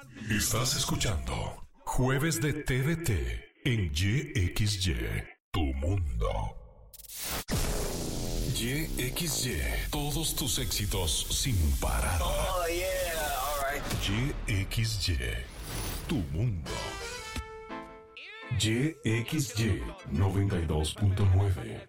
Estás escuchando Jueves de TVT en YXY, tu mundo. YXY, todos tus éxitos sin parar. Oh, yeah, all right. YXY, tu mundo. YXY 92.9.